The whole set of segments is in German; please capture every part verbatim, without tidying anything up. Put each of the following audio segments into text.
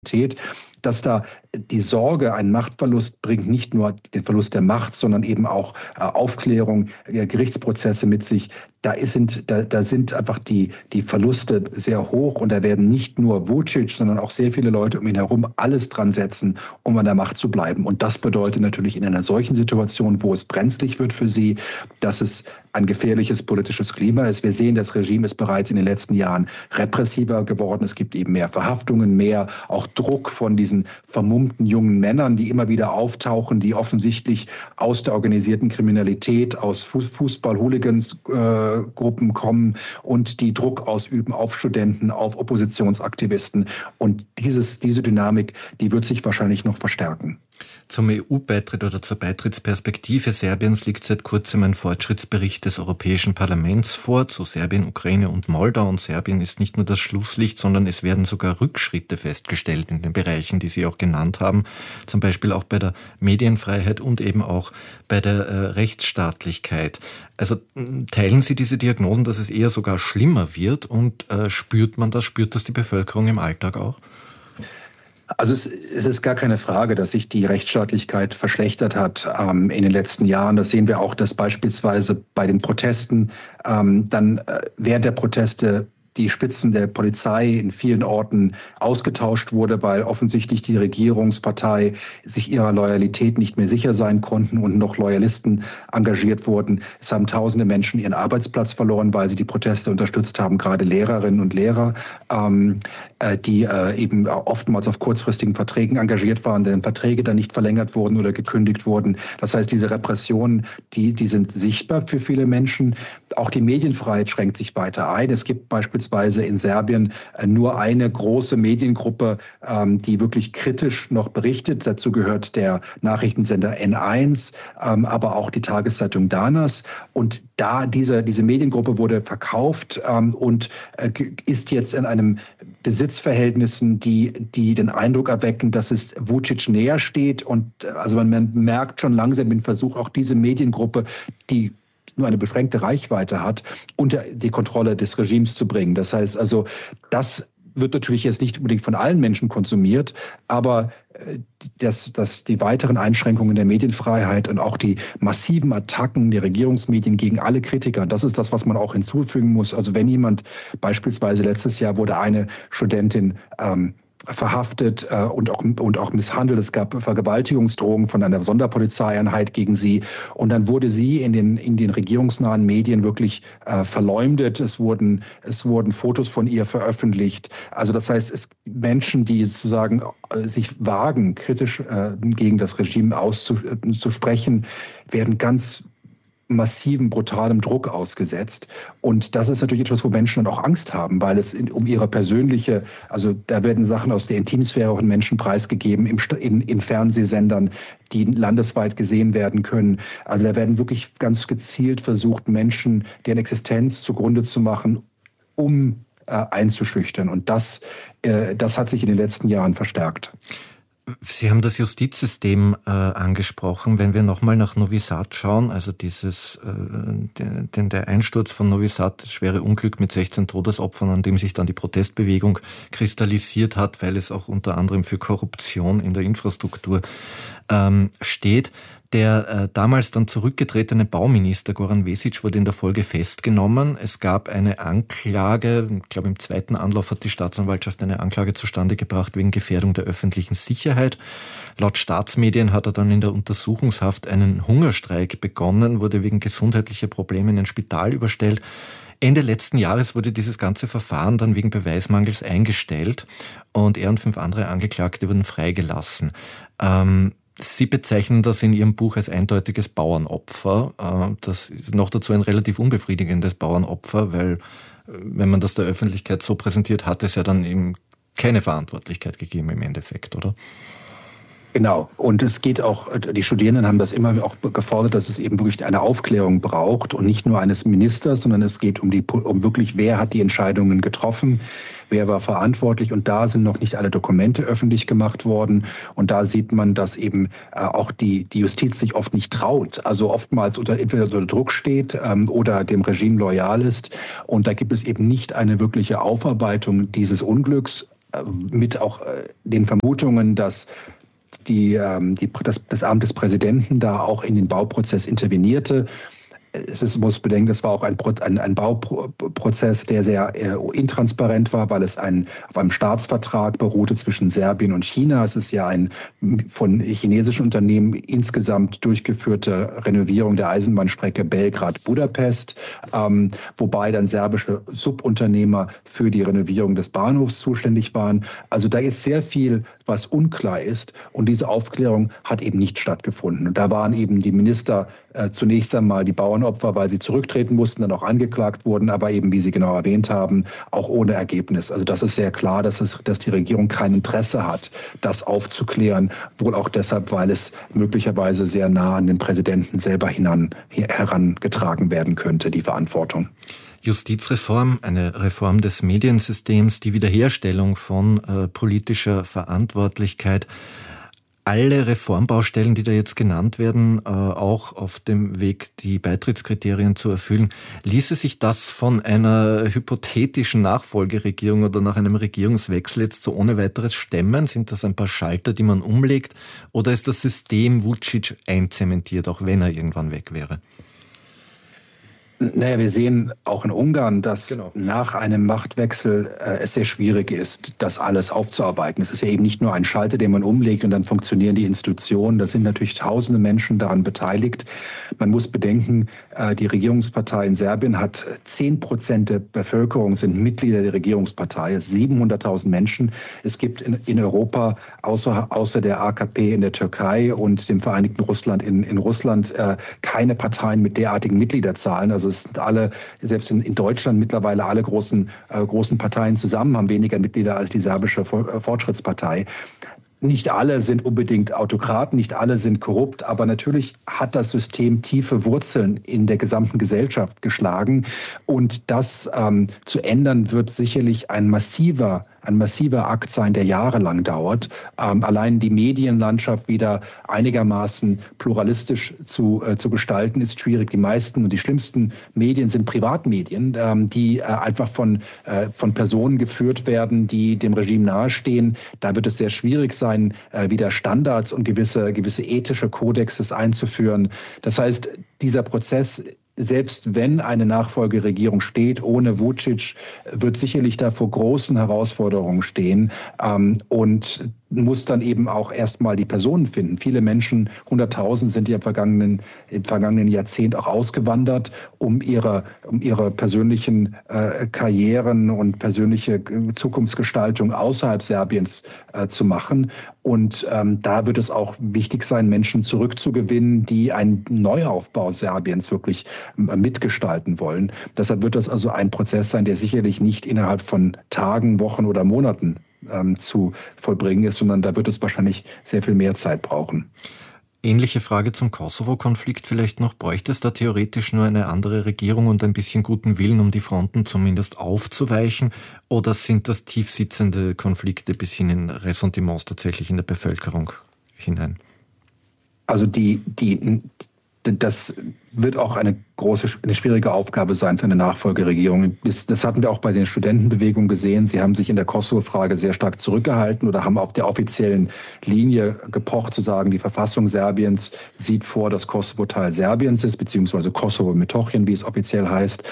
dass da die Sorge, einen Machtverlust bringt nicht nur den Verlust der Macht, sondern eben auch äh, Aufklärung, äh, Gerichtsprozesse mit sich. Da, ist, sind, da, da sind einfach die, die Verluste sehr hoch und da werden nicht nur Vučić, sondern auch sehr viele Leute um ihn herum alles dran setzen, um an der Macht zu bleiben. Und das bedeutet natürlich in einer solchen Situation, wo es brenzlig wird für sie, dass es ein gefährliches politisches Klima ist. Wir sehen, das Regime ist bereits in den letzten Jahren repressiver geworden. Es gibt eben mehr Verhaftungen, mehr auch Druck von diesen vermummten jungen Männern, die immer wieder auftauchen, die offensichtlich aus der organisierten Kriminalität, aus Fußball-Hooligans-Gruppen äh, kommen und die Druck ausüben auf Studenten, auf Oppositionsaktivisten. Und dieses, diese Dynamik, die wird sich wahrscheinlich noch verstärken. Zum E U-Beitritt oder zur Beitrittsperspektive Serbiens liegt seit kurzem ein Fortschrittsbericht des Europäischen Parlaments vor zu Serbien, Ukraine und Moldau. Und Serbien ist nicht nur das Schlusslicht, sondern es werden sogar Rückschritte festgestellt in den Bereichen, die Sie auch genannt haben. Zum Beispiel auch bei der Medienfreiheit und eben auch bei der äh, Rechtsstaatlichkeit. Also teilen Sie diese Diagnosen, dass es eher sogar schlimmer wird und äh, spürt man das, spürt das die Bevölkerung im Alltag auch? Also es, es ist gar keine Frage, dass sich die Rechtsstaatlichkeit verschlechtert hat ähm, in den letzten Jahren. Das sehen wir auch, dass beispielsweise bei den Protesten ähm, dann äh, während der Proteste die Spitzen der Polizei in vielen Orten ausgetauscht wurde, weil offensichtlich die Regierungspartei sich ihrer Loyalität nicht mehr sicher sein konnten und noch Loyalisten engagiert wurden. Es haben tausende Menschen ihren Arbeitsplatz verloren, weil sie die Proteste unterstützt haben, gerade Lehrerinnen und Lehrer, ähm, äh, die äh, eben oftmals auf kurzfristigen Verträgen engagiert waren, deren Verträge dann nicht verlängert wurden oder gekündigt wurden. Das heißt, diese Repressionen, die, die sind sichtbar für viele Menschen. Auch die Medienfreiheit schränkt sich weiter ein. Es gibt beispielsweise Beispielsweise in Serbien nur eine große Mediengruppe, die wirklich kritisch noch berichtet. Dazu gehört der Nachrichtensender N eins, aber auch die Tageszeitung Danas. Und da diese, diese Mediengruppe wurde verkauft und ist jetzt in einem Besitzverhältnissen, die, die den Eindruck erwecken, dass es Vučić näher steht. Und also man merkt schon langsam den Versuch, auch diese Mediengruppe, die nur eine beschränkte Reichweite hat, unter die Kontrolle des Regimes zu bringen. Das heißt also, das wird natürlich jetzt nicht unbedingt von allen Menschen konsumiert, aber dass, dass die weiteren Einschränkungen der Medienfreiheit und auch die massiven Attacken der Regierungsmedien gegen alle Kritiker, das ist das, was man auch hinzufügen muss. Also wenn jemand beispielsweise letztes Jahr wurde eine Studentin ähm, verhaftet äh, und auch und auch misshandelt. Es gab Vergewaltigungsdrohungen von einer Sonderpolizeieinheit gegen sie und dann wurde sie in den in den regierungsnahen Medien wirklich äh, verleumdet. Es wurden es wurden Fotos von ihr veröffentlicht. Also das heißt, es Menschen, die sozusagen äh, sich wagen, kritisch äh, gegen das Regime auszusprechen, werden ganz massiven, brutalem Druck ausgesetzt. Und das ist natürlich etwas, wo Menschen dann auch Angst haben, weil es in, um ihre persönliche, also da werden Sachen aus der Intimsphäre von Menschen preisgegeben, im, in, in Fernsehsendern, die landesweit gesehen werden können. Also da werden wirklich ganz gezielt versucht, Menschen deren Existenz zugrunde zu machen, um äh, einzuschüchtern. Und das, äh, das hat sich in den letzten Jahren verstärkt. Sie haben das Justizsystem äh, angesprochen. Wenn wir nochmal nach Novi Sad schauen, also dieses, äh, den, der Einsturz von Novi Sad, das schwere Unglück mit sechzehn Todesopfern, an dem sich dann die Protestbewegung kristallisiert hat, weil es auch unter anderem für Korruption in der Infrastruktur ähm, steht. Der äh, damals dann zurückgetretene Bauminister Goran Vesić wurde in der Folge festgenommen. Es gab eine Anklage, ich glaube im zweiten Anlauf hat die Staatsanwaltschaft eine Anklage zustande gebracht wegen Gefährdung der öffentlichen Sicherheit. Laut Staatsmedien hat er dann in der Untersuchungshaft einen Hungerstreik begonnen, wurde wegen gesundheitlicher Probleme in ein Spital überstellt. Ende letzten Jahres wurde dieses ganze Verfahren dann wegen Beweismangels eingestellt und er und fünf andere Angeklagte wurden freigelassen. Ähm, Sie bezeichnen das in Ihrem Buch als eindeutiges Bauernopfer. Das ist noch dazu ein relativ unbefriedigendes Bauernopfer, weil wenn man das der Öffentlichkeit so präsentiert, hat es ja dann eben keine Verantwortlichkeit gegeben im Endeffekt, oder? Genau. Und es geht auch, die Studierenden haben das immer auch gefordert, dass es eben wirklich eine Aufklärung braucht und nicht nur eines Ministers, sondern es geht um die, um wirklich, wer hat die Entscheidungen getroffen, wer war verantwortlich. Und da sind noch nicht alle Dokumente öffentlich gemacht worden. Und da sieht man, dass eben äh, auch die, die Justiz sich oft nicht traut. Also oftmals unter, entweder unter Druck steht ähm, oder dem Regime loyal ist. Und da gibt es eben nicht eine wirkliche Aufarbeitung dieses Unglücks. mit auch den Vermutungen, dass die, die, das, das Amt des Präsidenten da auch in den Bauprozess intervenierte. Es ist, muss bedenken, das war auch ein, ein, ein Bauprozess, der sehr äh, intransparent war, weil es ein, auf einem Staatsvertrag beruhte zwischen Serbien und China. Es ist ja ein von chinesischen Unternehmen insgesamt durchgeführte Renovierung der Eisenbahnstrecke Belgrad-Budapest, ähm, wobei dann serbische Subunternehmer für die Renovierung des Bahnhofs zuständig waren. Also da ist sehr viel, was unklar ist, und diese Aufklärung hat eben nicht stattgefunden. Und da waren eben die Minister äh, zunächst einmal die Bauernopfer, weil sie zurücktreten mussten, dann auch angeklagt wurden, aber eben, wie Sie genau erwähnt haben, auch ohne Ergebnis. Also das ist sehr klar, dass, es, dass die Regierung kein Interesse hat, das aufzuklären, wohl auch deshalb, weil es möglicherweise sehr nah an den Präsidenten selber hinan, herangetragen werden könnte, die Verantwortung. Justizreform, eine Reform des Mediensystems, die Wiederherstellung von äh, politischer Verantwortlichkeit. Alle Reformbaustellen, die da jetzt genannt werden, äh, auch auf dem Weg, die Beitrittskriterien zu erfüllen, ließe sich das von einer hypothetischen Nachfolgeregierung oder nach einem Regierungswechsel jetzt so ohne weiteres stemmen? Sind das ein paar Schalter, die man umlegt? Oder ist das System Vučić einzementiert, auch wenn er irgendwann weg wäre? Naja, wir sehen auch in Ungarn, dass genau. nach einem Machtwechsel äh, es sehr schwierig ist, das alles aufzuarbeiten. Es ist ja eben nicht nur ein Schalter, den man umlegt und dann funktionieren die Institutionen. Da sind natürlich tausende Menschen daran beteiligt. Man muss bedenken, äh, die Regierungspartei in Serbien hat zehn Prozent der Bevölkerung sind Mitglieder der Regierungspartei. Es sind siebenhunderttausend Menschen. Es gibt in, in Europa außer, außer der A K P in der Türkei und dem Vereinigten Russland in, in Russland äh, keine Parteien mit derartigen Mitgliederzahlen. Also es sind alle, selbst in, in Deutschland mittlerweile alle großen, äh, großen Parteien zusammen, haben weniger Mitglieder als die serbische Fortschrittspartei. Nicht alle sind unbedingt Autokraten, nicht alle sind korrupt, aber natürlich hat das System tiefe Wurzeln in der gesamten Gesellschaft geschlagen. Und das ähm, zu ändern, wird sicherlich ein massiver ein massiver Akt sein, der jahrelang dauert. Ähm, allein die Medienlandschaft wieder einigermaßen pluralistisch zu, äh, zu gestalten, ist schwierig. Die meisten und die schlimmsten Medien sind Privatmedien, ähm, die äh, einfach von, äh, von Personen geführt werden, die dem Regime nahestehen. Da wird es sehr schwierig sein, äh, wieder Standards und gewisse, gewisse ethische Kodexes einzuführen. Das heißt, dieser Prozess, selbst wenn eine Nachfolgeregierung steht, ohne Vučić, wird sicherlich da vor großen Herausforderungen stehen ähm, und muss dann eben auch erstmal die Personen finden. Viele Menschen, hunderttausend, sind ja im vergangenen, im vergangenen Jahrzehnt auch ausgewandert, um ihre, um ihre persönlichen äh, Karrieren und persönliche Zukunftsgestaltung außerhalb Serbiens äh, zu machen. Und ähm, da wird es auch wichtig sein, Menschen zurückzugewinnen, die einen Neuaufbau Serbiens wirklich äh, mitgestalten wollen. Deshalb wird das also ein Prozess sein, der sicherlich nicht innerhalb von Tagen, Wochen oder Monaten ähm, zu vollbringen ist, sondern da wird es wahrscheinlich sehr viel mehr Zeit brauchen. Ähnliche Frage zum Kosovo-Konflikt vielleicht noch. Bräuchte es da theoretisch nur eine andere Regierung und ein bisschen guten Willen, um die Fronten zumindest aufzuweichen? Oder sind das tiefsitzende Konflikte bis hin in Ressentiments tatsächlich in der Bevölkerung hinein? Also die, die, das wird auch eine große, eine schwierige Aufgabe sein für eine Nachfolgeregierung. Das hatten wir auch bei den Studentenbewegungen gesehen. Sie haben sich in der Kosovo-Frage sehr stark zurückgehalten oder haben auf der offiziellen Linie gepocht, zu sagen, die Verfassung Serbiens sieht vor, dass Kosovo Teil Serbiens ist, beziehungsweise Kosovo-Metochien, wie es offiziell heißt,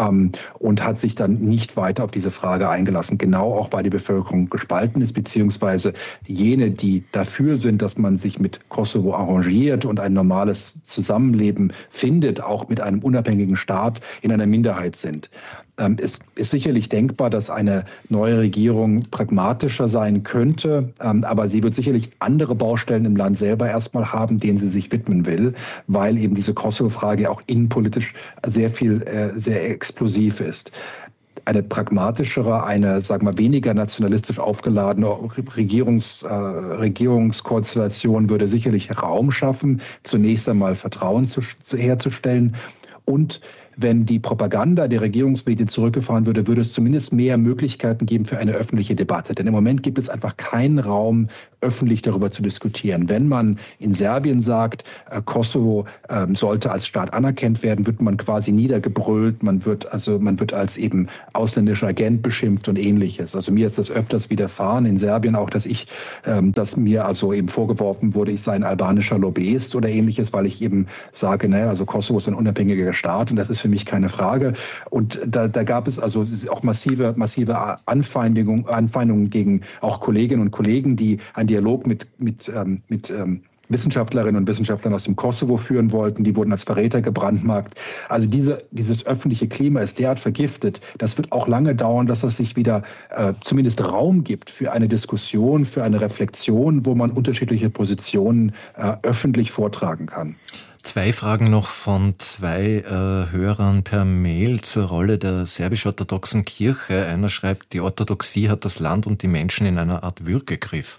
und hat sich dann nicht weiter auf diese Frage eingelassen. Genau auch, weil die Bevölkerung gespalten ist, beziehungsweise jene, die dafür sind, dass man sich mit Kosovo arrangiert und ein normales Zusammenleben findet, auch mit einem unabhängigen Staat, in einer Minderheit sind. Es ist sicherlich denkbar, dass eine neue Regierung pragmatischer sein könnte, aber sie wird sicherlich andere Baustellen im Land selber erstmal haben, denen sie sich widmen will, weil eben diese Kosovo-Frage auch innenpolitisch sehr viel, sehr explosiv ist. Eine pragmatischere, eine, sagen wir, weniger nationalistisch aufgeladene Regierungs, äh, Regierungskonstellation würde sicherlich Raum schaffen, zunächst einmal Vertrauen zu, zu, herzustellen. Und wenn die Propaganda der Regierungsmedien zurückgefahren würde, würde es zumindest mehr Möglichkeiten geben für eine öffentliche Debatte. Denn im Moment gibt es einfach keinen Raum, öffentlich darüber zu diskutieren. Wenn man in Serbien sagt, äh, Kosovo äh, sollte als Staat anerkannt werden, wird man quasi niedergebrüllt, man wird also man wird als eben ausländischer Agent beschimpft und ähnliches. Also mir ist das öfters widerfahren in Serbien auch, dass ich, ähm, dass mir also eben vorgeworfen wurde, ich sei ein albanischer Lobbyist oder ähnliches, weil ich eben sage, naja, also Kosovo ist ein unabhängiger Staat und das ist für mich keine Frage. Und da, da gab es also auch massive, massive Anfeindungen, Anfeindungen gegen auch Kolleginnen und Kollegen, die einen Dialog mit, mit, ähm, mit ähm, Wissenschaftlerinnen und Wissenschaftlern aus dem Kosovo führen wollten. Die wurden als Verräter gebrandmarkt. Also diese, dieses öffentliche Klima ist derart vergiftet. Das wird auch lange dauern, dass es sich wieder äh, zumindest Raum gibt für eine Diskussion, für eine Reflexion, wo man unterschiedliche Positionen äh, öffentlich vortragen kann. Zwei Fragen noch von zwei äh, Hörern per Mail zur Rolle der serbisch-orthodoxen Kirche. Einer schreibt, die Orthodoxie hat das Land und die Menschen in einer Art Würgegriff.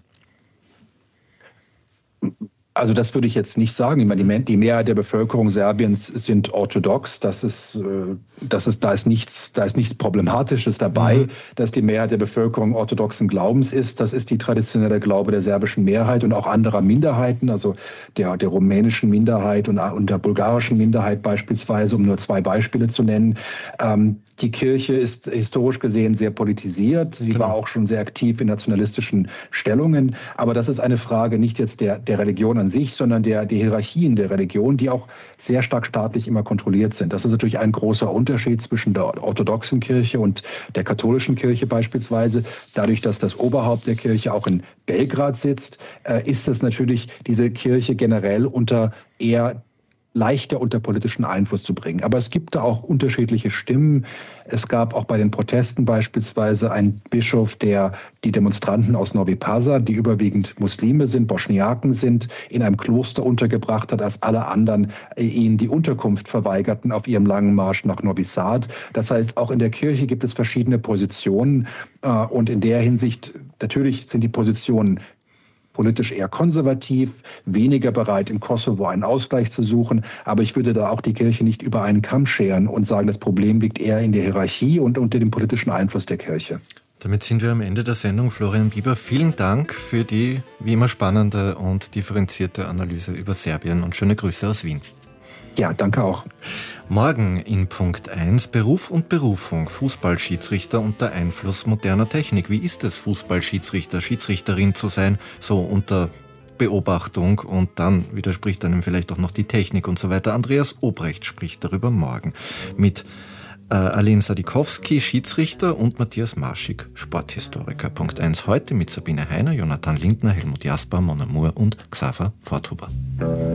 Also das würde ich jetzt nicht sagen. Ich meine, die Mehrheit der Bevölkerung Serbiens sind orthodox. Das ist, das ist, da ist nichts, da ist nichts Problematisches dabei, mhm. dass die Mehrheit der Bevölkerung orthodoxen Glaubens ist. Das ist die traditionelle Glaube der serbischen Mehrheit und auch anderer Minderheiten, also der, der rumänischen Minderheit und, und der bulgarischen Minderheit beispielsweise, um nur zwei Beispiele zu nennen. Ähm, die Kirche ist historisch gesehen sehr politisiert. Sie genau. war auch schon sehr aktiv in nationalistischen Stellungen. Aber das ist eine Frage nicht jetzt der, der Religion an sich, sondern der, der Hierarchien der Religion, die auch sehr stark staatlich immer kontrolliert sind. Das ist natürlich ein großer Unterschied zwischen der orthodoxen Kirche und der katholischen Kirche beispielsweise. Dadurch, dass das Oberhaupt der Kirche auch in Belgrad sitzt, äh, ist es natürlich diese Kirche generell unter eher leichter unter politischen Einfluss zu bringen. Aber es gibt da auch unterschiedliche Stimmen. Es gab auch bei den Protesten beispielsweise einen Bischof, der die Demonstranten aus Novi Pazar, die überwiegend Muslime sind, Bosniaken sind, in einem Kloster untergebracht hat, als alle anderen ihnen die Unterkunft verweigerten auf ihrem langen Marsch nach Novi Sad. Das heißt, auch in der Kirche gibt es verschiedene Positionen. Und in der Hinsicht, natürlich sind die Positionen politisch eher konservativ, weniger bereit, im Kosovo einen Ausgleich zu suchen. Aber ich würde da auch die Kirche nicht über einen Kamm scheren und sagen, das Problem liegt eher in der Hierarchie und unter dem politischen Einfluss der Kirche. Damit sind wir am Ende der Sendung. Florian Bieber, vielen Dank für die wie immer spannende und differenzierte Analyse über Serbien und schöne Grüße aus Wien. Ja, danke auch. Morgen in Punkt eins Beruf und Berufung, Fußballschiedsrichter unter Einfluss moderner Technik. Wie ist es, Fußballschiedsrichter, Schiedsrichterin zu sein, so unter Beobachtung, und dann widerspricht einem vielleicht auch noch die Technik und so weiter. Andreas Obrecht spricht darüber morgen mit äh, Aline Sadikowski, Schiedsrichter, und Matthias Marschig, Sporthistoriker. Punkt eins heute mit Sabine Heiner, Jonathan Lindner, Helmut Jasper, Mona Moore und Xaver Forthuber.